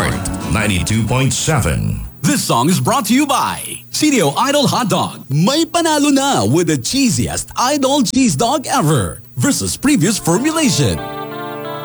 Heart 92.7. This song is brought to you by CDO Idol Hot Dog. May panalo na with the cheesiest Idol cheese dog ever versus previous formulation.